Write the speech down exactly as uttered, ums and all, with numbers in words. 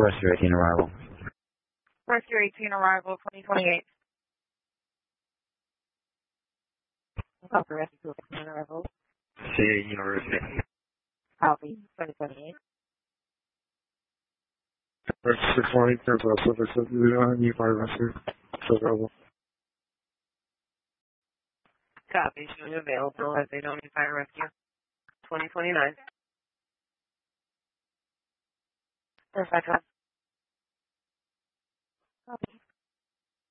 Forester eighteen arrival. Forester eighteen arrival, twenty twenty-eight. Copy, rescue eighteen arrival. City University. Copy, twenty twenty-eight. Register twenty, there's a subject of the new fire rescue. So available. Copy, showing available as they don't need fire rescue. twenty twenty-nine. Perfect.